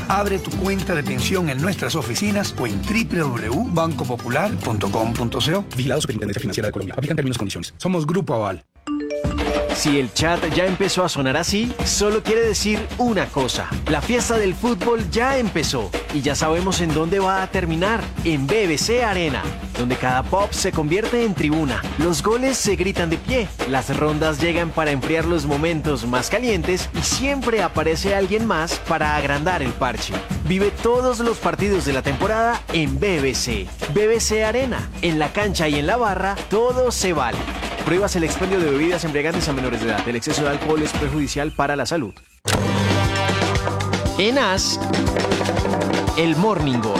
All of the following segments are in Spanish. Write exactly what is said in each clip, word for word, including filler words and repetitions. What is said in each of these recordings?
Abre tu cuenta de pensión en nuestras oficinas o en doble u doble u doble u punto banco popular punto com punto co. Vigilado Superintendencia Financiera de Colombia. Aplican términos y condiciones. Somos Grupo Aval. Si el chat ya empezó a sonar así, solo quiere decir una cosa. La fiesta del fútbol ya empezó y ya sabemos en dónde va a terminar, en B B C Arena, donde cada pop se convierte en tribuna. Los goles se gritan de pie, las rondas llegan para enfriar los momentos más calientes y siempre aparece alguien más para agrandar el parche. Vive todos los partidos de la temporada en B B C. B B C Arena, en la cancha y en la barra, todo se vale. Prohíbas el expendio de bebidas embriagantes a menores de edad. El exceso de alcohol es perjudicial para la salud. En As, el Morning Goal.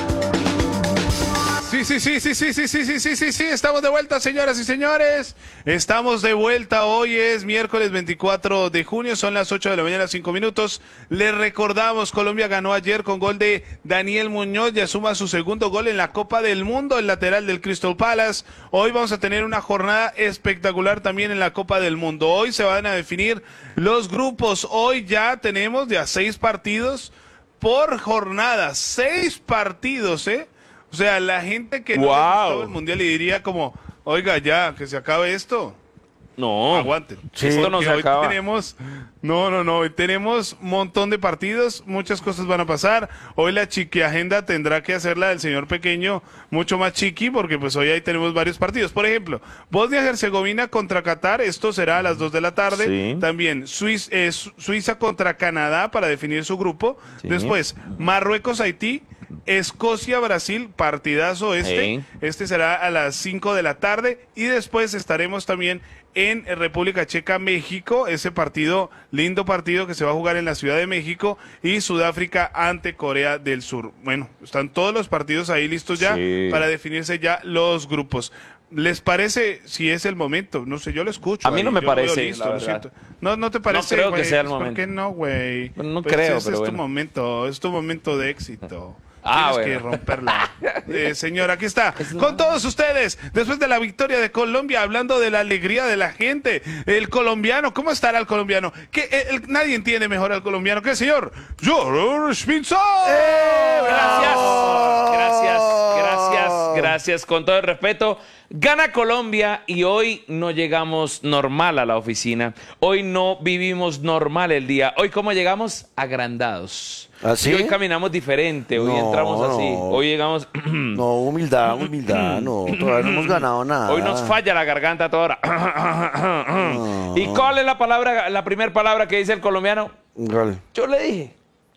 Sí, sí, sí, sí, sí, sí, sí, sí, sí, sí, sí, estamos de vuelta, señoras y señores. Estamos de vuelta, hoy es miércoles veinticuatro de junio, son las ocho de la mañana, cinco minutos. Les recordamos, Colombia ganó ayer con gol de Daniel Muñoz, ya suma su segundo gol en la Copa del Mundo, el lateral del Crystal Palace. Hoy vamos a tener una jornada espectacular también en la Copa del Mundo. Hoy se van a definir los grupos, hoy ya tenemos ya seis partidos por jornada, seis partidos, ¿eh? O sea, la gente que no wow. le gustaba el Mundial y diría como, oiga, ya, que se acabe esto. No. Aguanten. Sí, esto no se hoy acaba. tenemos, no, no, no, hoy tenemos un montón de partidos, muchas cosas van a pasar. Hoy la chiqui agenda tendrá que hacerla del señor pequeño mucho más chiqui, porque pues hoy ahí tenemos varios partidos. Por ejemplo, Bosnia-Herzegovina contra Qatar, esto será a las dos de la tarde. Sí. También Suiza, eh, Suiza contra Canadá para definir su grupo. Sí. Después, Marruecos-Haití. Escocia-Brasil, partidazo este, hey. Este será a las cinco de la tarde y después estaremos también en República Checa-México, ese partido, lindo partido que se va a jugar en la Ciudad de México, y Sudáfrica ante Corea del Sur. Bueno, están todos los partidos ahí listos ya sí. para definirse ya los grupos. ¿Les parece si es el momento? No sé, yo lo escucho. A mí ahí. no me yo parece, listo, la verdad. No, no te parece, No creo wey? que sea el ¿Por momento. qué no, güey? No pues creo, ese pero es bueno. tu momento, es tu momento de éxito. Ah, Tienes bueno. que romperla. Eh, señor, aquí está. Con todos ustedes, después de la victoria de Colombia, hablando de la alegría de la gente, el colombiano, ¿cómo estará el colombiano? Que el, el, nadie entiende mejor al colombiano que el señor George Pinzón. ¡Eh! Gracias, gracias, gracias, gracias. Con todo el respeto, gana Colombia y hoy no llegamos normal a la oficina. Hoy no vivimos normal el día. Hoy, ¿cómo llegamos? Agrandados. ¿Así? Y hoy caminamos diferente, hoy no, entramos así, no. hoy llegamos... No, humildad, humildad, no, todavía no hemos ganado nada. Hoy nos falla la garganta toda hora. No. ¿Y cuál es la palabra, la primera palabra que dice el colombiano? ¿Cuál? Yo le dije.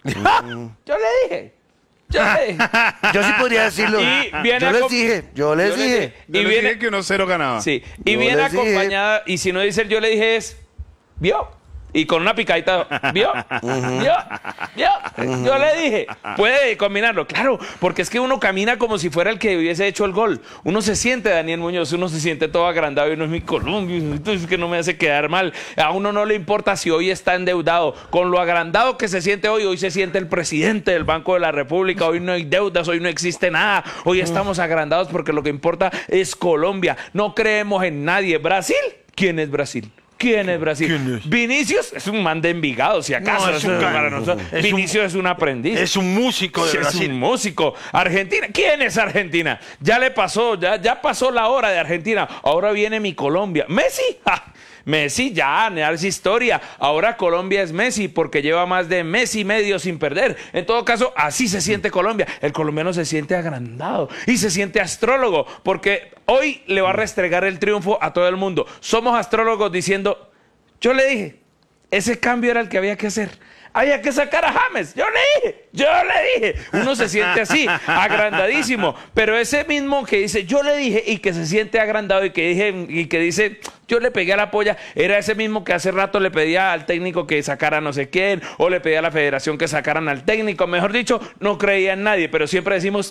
Yo le dije. Yo le dije. Yo sí podría decirlo. Y viene yo les dije, yo les yo dije. dije. Yo y les viene dije que uno cero ganaba. Sí, y yo viene les acompañada, dije. Y si no dice el yo le dije es, ¿vio? Y con una picadita, ¿vio? Uh-huh. ¿Vio? ¿Vio? Uh-huh. Yo le dije, puede combinarlo, claro, porque es que uno camina como si fuera el que hubiese hecho el gol. Uno se siente, Daniel Muñoz, uno se siente todo agrandado y uno es mi Colombia, entonces que no me hace quedar mal. A uno no le importa si hoy está endeudado. Con lo agrandado que se siente hoy, hoy se siente el presidente del Banco de la República, hoy no hay deudas, hoy no existe nada. Hoy estamos agrandados porque lo que importa es Colombia. No creemos en nadie. ¿Brasil? ¿Quién es Brasil? ¿Quién es Brasil? ¿Quién es? Vinicius es un man de Envigado, si acaso. No, es un para nosotros. Es Vinicius un, es un aprendiz. Es un músico de sí, Brasil. Es un músico. Argentina. ¿Quién es Argentina? Ya le pasó, ya, ya pasó la hora de Argentina. Ahora viene mi Colombia. ¿Messi? ¡Ja! Messi ya, es historia. Ahora Colombia es Messi porque lleva más de mes y medio sin perder. En todo caso, así se siente Colombia. El colombiano se siente agrandado y se siente astrólogo porque hoy le va a restregar el triunfo a todo el mundo. Somos astrólogos diciendo, yo le dije, ese cambio era el que había que hacer. Había que sacar a James. Yo le dije, yo le dije. Uno se siente así, agrandadísimo. Pero ese mismo que dice, yo le dije, y que se siente agrandado y que, dije, y que dice, yo le pegué a la polla, era ese mismo que hace rato le pedía al técnico que sacara no sé quién, o le pedía a la federación que sacaran al técnico. Mejor dicho, no creía en nadie, pero siempre decimos,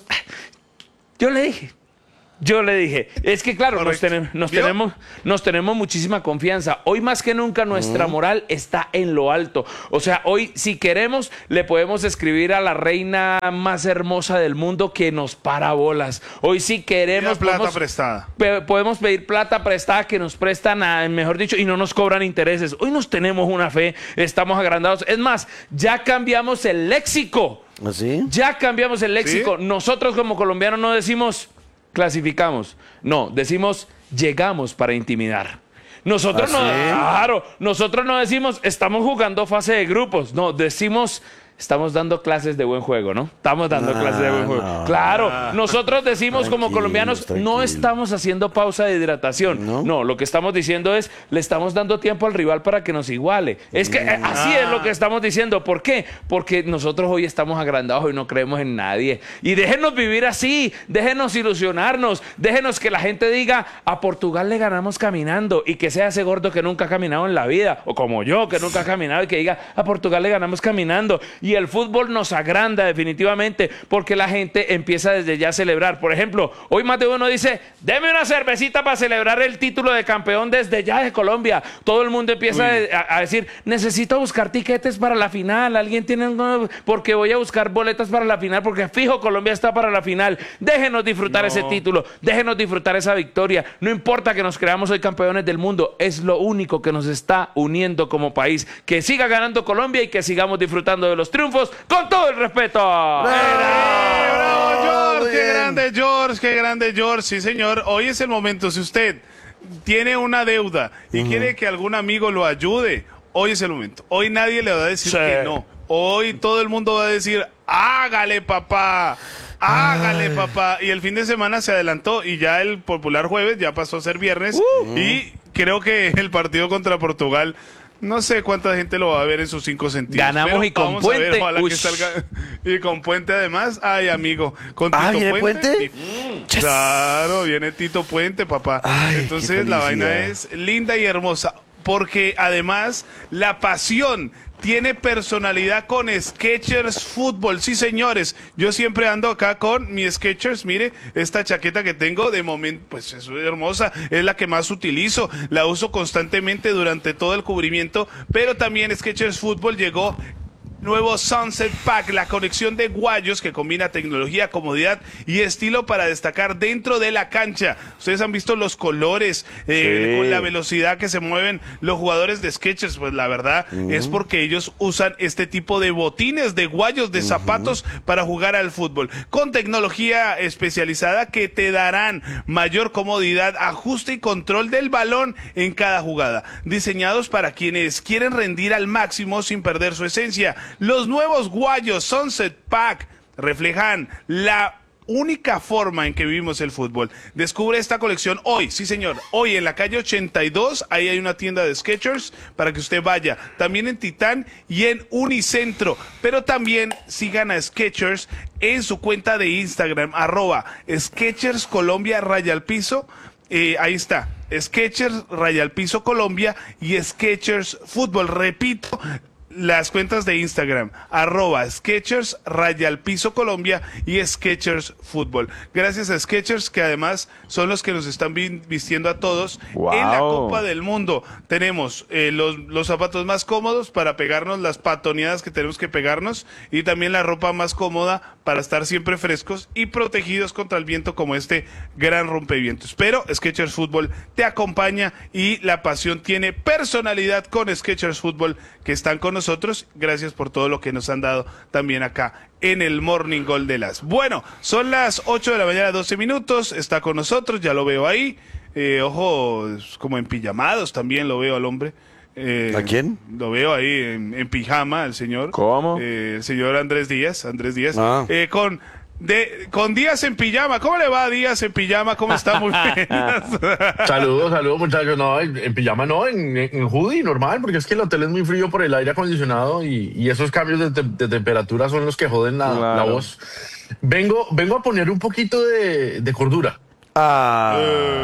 yo le dije. Yo le dije, es que claro, nos, ten, nos, tenemos, nos tenemos muchísima confianza. Hoy más que nunca nuestra moral está en lo alto. O sea, hoy si queremos le podemos escribir a la reina más hermosa del mundo que nos para bolas. Hoy si queremos... plata podemos, prestada. Pe podemos pedir plata prestada que nos prestan, a, mejor dicho, y no nos cobran intereses. Hoy nos tenemos una fe, estamos agrandados. Es más, ya cambiamos el léxico. ¿Así? Ya cambiamos el léxico. ¿Sí? Nosotros como colombianos no decimos clasificamos. No, decimos llegamos para intimidar. Nosotros ¿Ah, no, sí? claro, nosotros no decimos estamos jugando fase de grupos. No, decimos estamos dando clases de buen juego, ¿no? Estamos dando No, clases de buen juego. no. Claro, nosotros decimos como Tranquilos, colombianos no tranquilos. estamos haciendo pausa de hidratación. ¿No? No, lo que estamos diciendo es le estamos dando tiempo al rival para que nos iguale. Es que eh, así es lo que estamos diciendo. ¿Por qué? Porque nosotros hoy estamos agrandados y no creemos en nadie. Y déjenos vivir así, déjenos ilusionarnos, déjenos que la gente diga a Portugal le ganamos caminando y que sea ese gordo que nunca ha caminado en la vida, o como yo que nunca ha caminado y que diga a Portugal le ganamos caminando. Y el fútbol nos agranda definitivamente porque la gente empieza desde ya a celebrar. Por ejemplo, hoy más de uno dice, deme una cervecita para celebrar el título de campeón desde ya de Colombia. Todo el mundo empieza a, a decir, necesito buscar tiquetes para la final. Alguien tiene un... porque voy a buscar boletas para la final porque fijo Colombia está para la final. Déjenos disfrutar No. ese título, déjenos disfrutar esa victoria. No importa que nos creamos hoy campeones del mundo, es lo único que nos está uniendo como país. Que siga ganando Colombia y que sigamos disfrutando de los triunfos con todo el respeto. ¡Eh, bravo, George! ¡Qué bien. grande, George! ¡Qué grande, George! Sí, señor. Hoy es el momento. Si usted tiene una deuda y quiere que algún amigo lo ayude, hoy es el momento. Hoy nadie le va a decir Sí. que no. Hoy todo el mundo va a decir, hágale, papá. Hágale, papá. Y el fin de semana se adelantó y ya el popular jueves ya pasó a ser viernes. Y creo que el partido contra Portugal... No sé cuánta gente lo va a ver en sus cinco sentidos. Ganamos pero y con vamos a ver, Puente. ojalá que Ush. salga. Y con Puente además. Ay, amigo. Con Ah, Tito ¿viene Puente? y- Claro, viene Tito Puente, papá. Ay, qué Entonces la vaina felicidad. es linda y hermosa. Porque además la pasión tiene personalidad con Skechers Fútbol. Sí, señores. Yo siempre ando acá con mi Skechers. Mire, esta chaqueta que tengo de momento, pues es hermosa. Es la que más utilizo. La uso constantemente durante todo el cubrimiento. Pero también Skechers Fútbol llegó. Nuevo Sunset Pack, la conexión de guayos que combina tecnología, comodidad y estilo para destacar dentro de la cancha. Ustedes han visto los colores, eh, Sí. con la velocidad que se mueven los jugadores de Skechers. Pues la verdad es porque ellos usan este tipo de botines, de guayos, de zapatos para jugar al fútbol. Con tecnología especializada que te darán mayor comodidad, ajuste y control del balón en cada jugada. Diseñados para quienes quieren rendir al máximo sin perder su esencia. Los nuevos guayos Sunset Pack reflejan la única forma en que vivimos el fútbol. Descubre esta colección hoy, sí señor, hoy en la calle ochenta y dos, ahí hay una tienda de Skechers para que usted vaya. También en Titán y en Unicentro. Pero también sigan a Skechers en su cuenta de Instagram, arroba Skechers Colombia raya al piso. Eh, ahí está, Skechers raya al piso Colombia y Skechers Fútbol. Repito, las cuentas de Instagram, arroba Skechers, raya al piso Colombia y Skechers Fútbol. Gracias a Skechers, que además son los que nos están vi- vistiendo a todos Wow. en la Copa del Mundo. Tenemos eh, los, los zapatos más cómodos para pegarnos las patoneadas que tenemos que pegarnos y también la ropa más cómoda para estar siempre frescos y protegidos contra el viento como este gran rompevientos. Pero Skechers Fútbol te acompaña y la pasión tiene personalidad con Skechers Fútbol, que están con nosotros. Gracias por todo lo que nos han dado también acá en el Morning Gol de las. Bueno, son las ocho de la mañana, doce minutos. Está con nosotros, ya lo veo ahí. Eh, ojo, es como en pijamados también lo veo al hombre. Eh, ¿A quién? Lo veo ahí en, en pijama, el señor. ¿Cómo? Eh, el señor Andrés Díaz, Andrés Díaz. Ah. Eh, con, de, con Díaz en pijama. ¿Cómo le va, Díaz en pijama? ¿Cómo está? Muy bien. Saludos, saludos muchachos. No, en, en pijama no, en, en hoodie normal, porque es que el hotel es muy frío por el aire acondicionado y, y esos cambios de, te- de temperatura son los que joden la, Claro. la voz. Vengo, vengo a poner un poquito de, de cordura. Ah,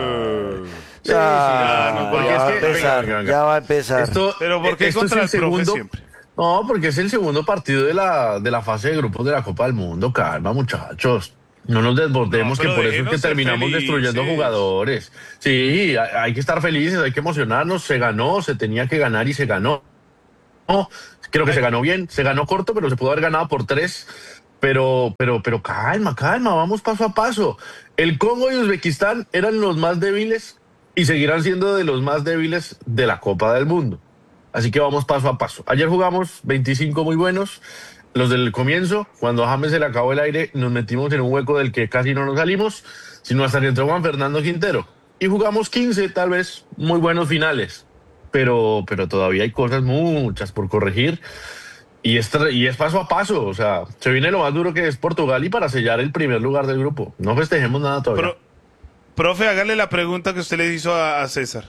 Sí, ya, sí, no, porque ya es va a que- empezar, venga, venga. ya va a empezar. Esto, Pero ¿por qué esto contra es el profe segundo, siempre? No, porque es el segundo partido de la, de la fase de grupos de la Copa del Mundo. Calma, muchachos. No nos desbordemos, No, que pero por eso es déjenos que ser terminamos destruyendo felices. jugadores. Sí, hay, hay que estar felices, hay que emocionarnos. Se ganó, se tenía que ganar y se ganó. No, creo que se ganó bien, se ganó corto, pero se pudo haber ganado por tres. Pero, pero, pero calma, calma, vamos paso a paso. El Congo y Uzbekistán eran los más débiles y seguirán siendo de los más débiles de la Copa del Mundo. Así que vamos paso a paso. Ayer jugamos veinticinco muy buenos. los del comienzo, cuando a James se le acabó el aire, nos metimos en un hueco del que casi no nos salimos, sino hasta que entró Juan Fernando Quintero. Y jugamos quince, tal vez, muy buenos finales. Pero, pero todavía hay cosas muchas por corregir. Y es, y es paso a paso. O sea, se viene lo más duro que es Portugal y para sellar el primer lugar del grupo. No festejemos nada todavía. Pro, profe, hágale la pregunta que usted le hizo a, a César.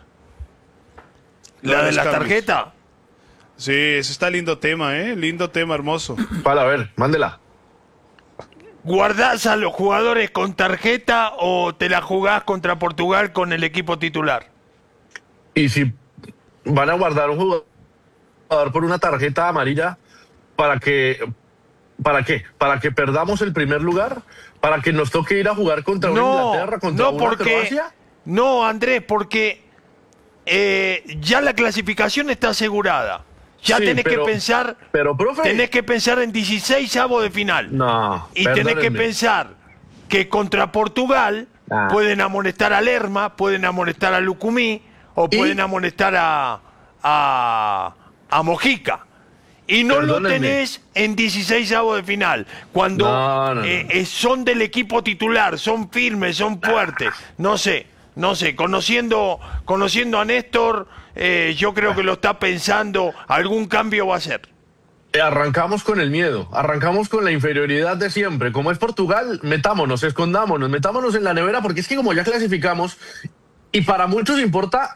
La de la cambios. tarjeta. Sí, ese está lindo tema, ¿eh? Lindo tema, hermoso. Para, a ver, mándela. ¿Guardás a los jugadores con tarjeta o te la jugás contra Portugal con el equipo titular? Y si van a guardar un jugador por una tarjeta amarilla, ¿para que, ¿para qué? ¿Para que perdamos el primer lugar? ¿Para que nos toque ir a jugar contra una Inglaterra, contra no una porque, Croacia? No, Andrés, porque eh, ya la clasificación está asegurada. Ya Sí, tenés pero- que pensar, Pero, profe... tenés que pensar en dieciséis avos de final. No, Y tenés que perdónenme. pensar que contra Portugal Ah. pueden amonestar a Lerma, pueden amonestar a Lucumí o ¿Y? pueden amonestar a, a, a Mojica. Y no lo Perdónenme. tenés en dieciséis avos de final. Cuando No, no, no. eh, eh, son del equipo titular, son firmes, son fuertes. No sé, no sé. Conociendo, conociendo a Néstor, eh, yo creo que lo está pensando. Algún cambio va a hacer. Eh, Arrancamos con el miedo, arrancamos con la inferioridad de siempre. Como es Portugal, metámonos, escondámonos, metámonos en la nevera, porque es que como ya clasificamos, y para muchos importa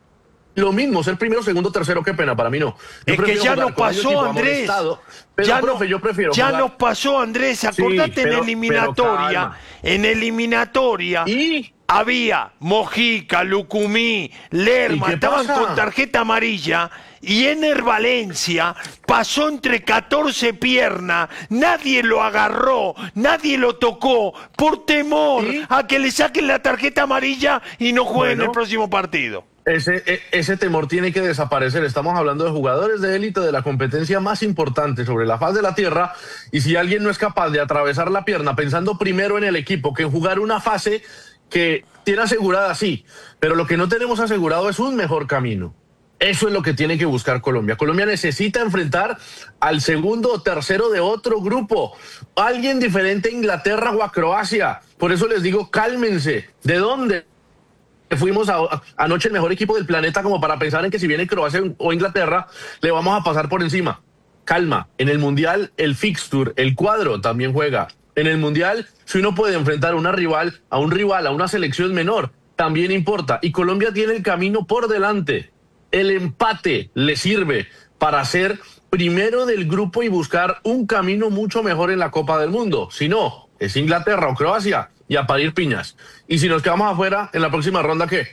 lo mismo, ser primero, segundo, tercero, qué pena, para mí no. Yo Es que prefiero ya jugar nos con ellos y pasó, vamos Andrés. estado, pero, ya profe, no- yo prefiero ya jugar- nos pasó, Andrés. Acordate Sí, en pero- eliminatoria. pero calma. En eliminatoria ¿Y? había Mojica, Lucumí, Lerma, ¿Y qué estaban pasa? con tarjeta amarilla. Y Ener Valencia pasó entre catorce piernas, nadie lo agarró, nadie lo tocó, por temor ¿Y? a que le saquen la tarjeta amarilla y no juegue en Bueno. el próximo partido. Ese, e- ese temor tiene que desaparecer. Estamos hablando de jugadores de élite de la competencia más importante sobre la faz de la tierra. Y si alguien no es capaz de atravesar la pierna pensando primero en el equipo que en jugar una fase que tiene asegurada, sí, pero lo que no tenemos asegurado es un mejor camino. Eso es lo que tiene que buscar Colombia. Colombia necesita enfrentar al segundo o tercero de otro grupo. Alguien diferente a Inglaterra o a Croacia. Por eso les digo, cálmense. ¿De dónde? Fuimos a, a- anoche el mejor equipo del planeta como para pensar en que si viene Croacia o Inglaterra, le vamos a pasar por encima. Calma. En el Mundial, el fixture, el cuadro también juega. En el Mundial, si uno puede enfrentar a una rival, a un rival, a una selección menor, también importa. Y Colombia tiene el camino por delante. El empate le sirve para ser primero del grupo y buscar un camino mucho mejor en la Copa del Mundo. Si no, es Inglaterra o Croacia y a parir piñas. Y si nos quedamos afuera, en la próxima ronda, ¿qué?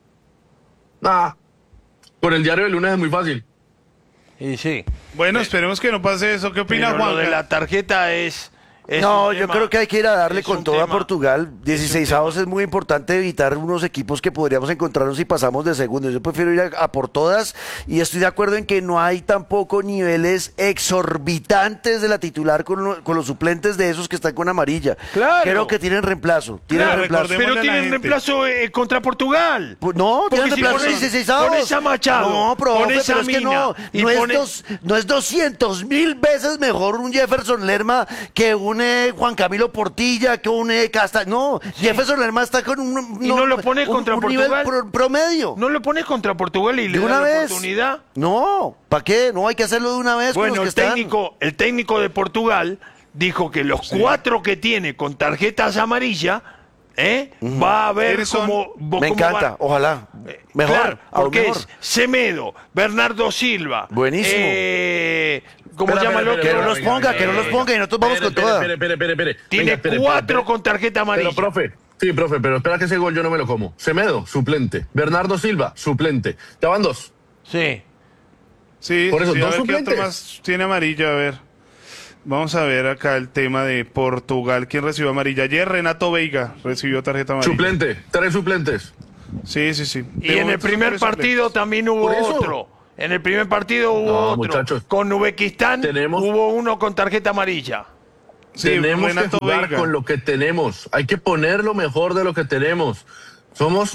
Nada. Con el diario de lunes es muy fácil. Y sí. Bueno, esperemos que no pase eso. ¿Qué opina Pero lo Juan? de la tarjeta es... es No, un yo tema- creo que hay que ir a darle es con un todo a tema- Portugal. dieciséis avos es muy importante evitar unos equipos que podríamos encontrarnos si pasamos de segundos. Yo prefiero ir a, a por todas y estoy de acuerdo en que no hay tampoco niveles exorbitantes de la titular con, lo- con los suplentes de esos que están con amarilla. Claro. Creo que tienen reemplazo. Tienen Claro, reemplazo. recordemos- Pero Démosle a la tienen gente. reemplazo eh, contra Portugal. Pues no, Porque tienen si reemplazo pones- dieciséis avos. pones a Machado, No, profe, pones a pero es que no, Mina y no, es pones- dos- no es doscientos mil veces mejor un Jefferson Lerma que un eh, Juan Camilo Portilla, que un eh, Casta. No, Jefferson Lerma está con un, ¿Y no lo pones un- contra un nivel Portugal? pro- promedio. ¿No lo pones contra Portugal y de le una das la vez. oportunidad? No, ¿para qué? No hay que hacerlo de una vez. con Bueno, los el que están. técnico, el técnico de Portugal dijo que los cuatro que tiene con tarjetas amarillas, ¿eh? va a ver Eres cómo, Me cómo encanta, va- ojalá. Mejor, Claro, aún porque mejor. es Semedo, Bernardo Silva. Buenísimo. eh, ¿Cómo Espera, se llama el espera, otro? Que no Venga, los venga, ponga, venga, que no los venga. ponga y nosotros vamos Espere, con toda. Espere, espere, espere, espere. Tiene Venga, espere, cuatro espere, espere. con tarjeta amarilla. Pero, profe, sí, profe, pero espera que ese gol yo no me lo como. Semedo, suplente. Bernardo Silva, suplente. Ya van dos. Sí. Sí, Por eso, sí, a dos ver qué otro suplentes. más tiene amarilla, a ver. Vamos a ver acá el tema de Portugal. ¿Quién recibió amarilla? Ayer Renato Veiga recibió tarjeta amarilla. Suplente, tres suplentes. Sí, sí, sí. Y De en el momento son primer tres partido suplentes. también hubo Por eso. otro. En el primer partido hubo No, otro. muchachos. Con Uzbekistán Tenemos- hubo uno con tarjeta amarilla. Sí, tenemos Renato que jugar Veiga. con lo que tenemos. Hay que poner lo mejor de lo que tenemos. Somos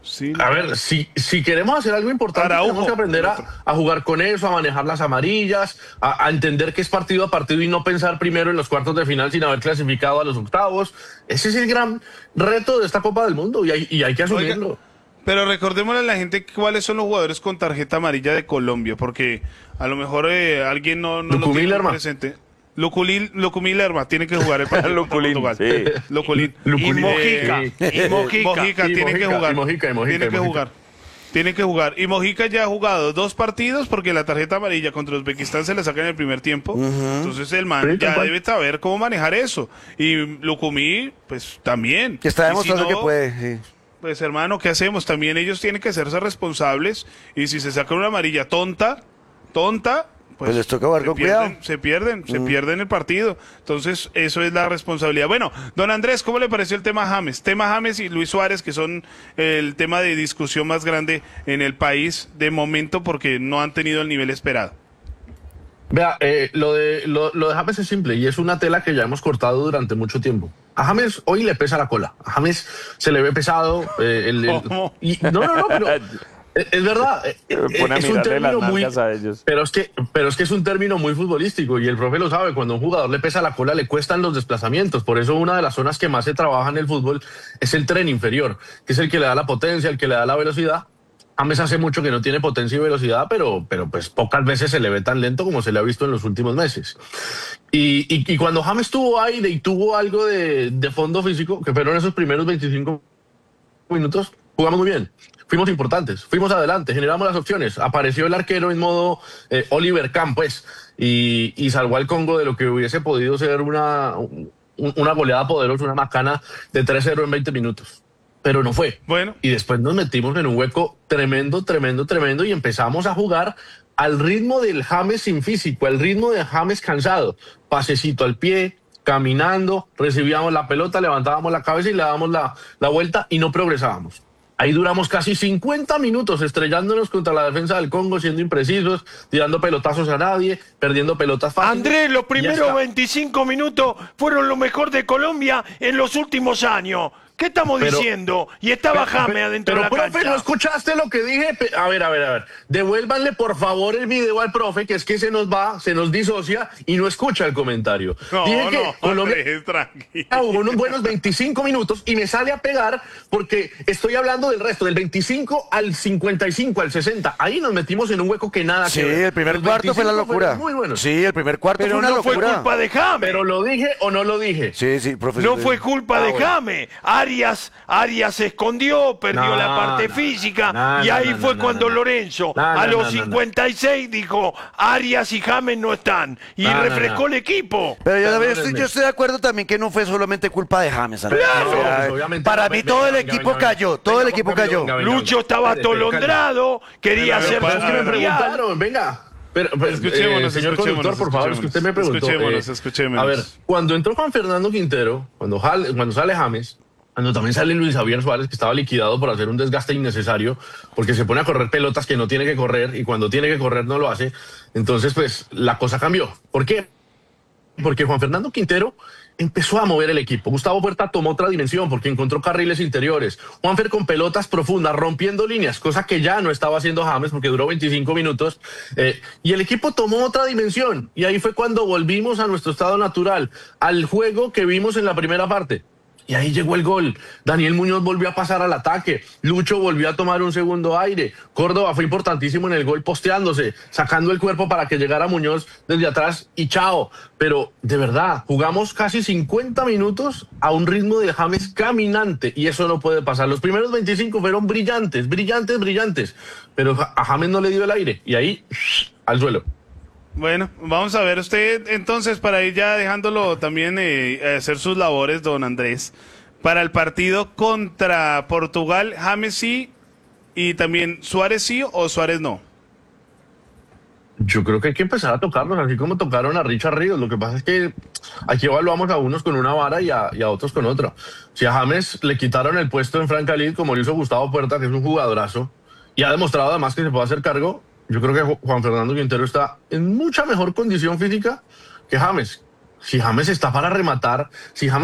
Sí, A ver, si, si queremos hacer algo importante, Araujo, tenemos que aprender el a, otro. a jugar con eso, a manejar las amarillas, a, a entender que es partido a partido y no pensar primero en los cuartos de final sin haber clasificado a los octavos. Ese es el gran reto de esta Copa del Mundo y hay, y hay que asumirlo. Oiga, pero recordémosle a la gente cuáles son los jugadores con tarjeta amarilla de Colombia, porque a lo mejor eh, alguien no, no lo Lucumí tiene muy Lerma. presente. Lucumí Lucumí Lerma tiene que jugar el partido contra Luculín, Portugal. sí. Luculín. Y Mojica, Eh, y Mojica. Mojica Y tiene que Mojica, jugar. y Mojica, y Mojica, tiene y que Mojica. jugar. Tiene que jugar. Y Mojica ya ha jugado dos partidos porque la tarjeta amarilla contra Uzbekistán se la saca en el primer tiempo. Entonces el man Sí, ya tal cual. debe saber cómo manejar eso. Y Lucumí, pues también. Que está Y si demostrando no, que puede. Sí. Pues hermano, ¿qué hacemos? También ellos tienen que hacerse responsables y si se sacan una amarilla tonta, tonta, pues, Pues les toca jugar se con pierden, cuidado. se pierden, se pierden el partido. Entonces, eso es la responsabilidad. Bueno, don Andrés, ¿cómo le pareció el tema James? Tema James y Luis Suárez, que son el tema de discusión más grande en el país de momento porque no han tenido el nivel esperado. Vea, eh, lo, de, lo, lo de James es simple y es una tela que ya hemos cortado durante mucho tiempo. A James hoy le pesa la cola. A James se le ve pesado. eh, el- el- ¿Cómo? y- no, no, no, pero es, es verdad. eh, Me pone a es un mirarle las término muy. nalgas a ellos. Pero es, que, pero es que es un término muy futbolístico y el profe lo sabe. Cuando a un jugador le pesa la cola, le cuestan los desplazamientos. Por eso, una de las zonas que más se trabaja en el fútbol es el tren inferior, que es el que le da la potencia, el que le da la velocidad. James hace mucho que no tiene potencia y velocidad, pero, pero pues pocas veces se le ve tan lento como se le ha visto en los últimos meses. Y, y, y cuando James tuvo aire y tuvo algo de, de fondo físico, que fueron esos primeros veinticinco minutos, jugamos muy bien. Fuimos importantes, fuimos adelante, generamos las opciones. Apareció el arquero en modo eh, Oliver Kahn, pues, y, y salvó al Congo de lo que hubiese podido ser una, un- una goleada poderosa, una macana de tres cero en veinte minutos. Pero no fue. Bueno. Y después nos metimos en un hueco tremendo, tremendo, tremendo y empezamos a jugar al ritmo del James sin físico, al ritmo del James cansado. Pasecito al pie, caminando, recibíamos la pelota, levantábamos la cabeza y le dábamos la, la vuelta y no progresábamos. Ahí duramos casi cincuenta minutos estrellándonos contra la defensa del Congo, siendo imprecisos, tirando pelotazos a nadie, perdiendo pelotas fáciles. Andrés, los Y ya primeros está. veinticinco minutos fueron lo mejor de Colombia en los últimos años. ¿Qué estamos Pero- diciendo? Y estaba Pero- James pero- adentro pero, de la profe, cancha. ¿no escuchaste lo que dije? Pe- A ver, a ver, a ver. Devuélvanle, por favor, el video al profe, que es que se nos va, se nos disocia y no escucha el comentario. No, dije que no, Colombia Andrés, tranquilo. jugó unos buenos veinticinco minutos y me sale a pegar porque estoy hablando del resto, del veinticinco al cincuenta y cinco, al sesenta. Ahí nos metimos en un hueco que nada Sí, que ver. el primer Los cuarto fue la veinticinco locura. fueron Muy bueno. Sí, el primer cuarto Pero fue una no fue locura. culpa de James. Pero lo dije o no lo dije. Sí, sí, profesor. No fue culpa Ah, de bueno. James. Arias, Arias se escondió, perdió No, la parte no, física no, y no, ahí no, fue no, cuando no. Lorenzo No, a no, los no, no, no. cincuenta y seis dijo Arias y James no están y No, no, refrescó no. el equipo. Pero yo, también estoy, Perdónenme. yo estoy de acuerdo también que no fue solamente culpa de James. Andrés. Claro. O sea, Pues, obviamente, para no, mí venga, todo el venga, equipo venga, cayó, venga. todo el Venga, equipo Juan Camilo, cayó. venga, venga. Lucho estaba Espere, espere, atolondrado, quería Pero, hacer pero, Es que me Mundial. preguntaron, venga. Pero, pero, Escuchémonos, eh, señor escuchémonos, conductor, por favor, es que usted me preguntó. escuchémonos, eh, escuchémonos. A ver, cuando entró Juan Fernando Quintero, cuando, jale- cuando sale James, cuando también sale Luis Javier Suárez, que estaba liquidado por hacer un desgaste innecesario, porque se pone a correr pelotas que no tiene que correr y cuando tiene que correr no lo hace, entonces pues la cosa cambió. ¿Por qué? Porque Juan Fernando Quintero empezó a mover el equipo. Gustavo Puerta tomó otra dimensión porque encontró carriles interiores. Juanfer con pelotas profundas, rompiendo líneas, cosa que ya no estaba haciendo James porque duró veinticinco minutos. Eh, y el equipo tomó otra dimensión. Y ahí fue cuando volvimos a nuestro estado natural, al juego que vimos en la primera parte. Y ahí llegó el gol. Daniel Muñoz volvió a pasar al ataque. Lucho volvió a tomar un segundo aire. Córdoba fue importantísimo en el gol posteándose, sacando el cuerpo para que llegara Muñoz desde atrás y chao. Pero de verdad, jugamos casi cincuenta minutos a un ritmo de James caminante y eso no puede pasar. Los primeros veinticinco fueron brillantes, brillantes, brillantes. Pero a James no le dio el aire y ahí al suelo. Bueno, vamos a ver usted entonces para ir ya dejándolo también eh, hacer sus labores, don Andrés. Para el partido contra Portugal, James sí y también Suárez sí o Suárez no. Yo creo que hay que empezar a tocarlos, así como tocaron a Richard Ríos. Lo que pasa es que aquí evaluamos a unos con una vara y a, y a otros con otra. Si a James le quitaron el puesto en Franca League, como lo hizo Gustavo Puerta, que es un jugadorazo, y ha demostrado además que se puede hacer cargo, yo creo que Ju- Juan Fernando Quintero está en mucha mejor condición física que James. Si James está para rematar, si James